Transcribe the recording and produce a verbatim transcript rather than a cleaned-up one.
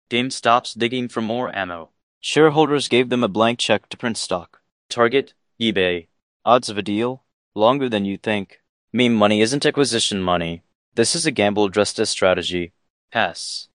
Game stops digging for more ammo. Shareholders gave them a blank check to print stock. Target, eBay. Odds of a deal? Longer than you think. Meme money isn't acquisition money. This is a gamble dressed as strategy. Pass.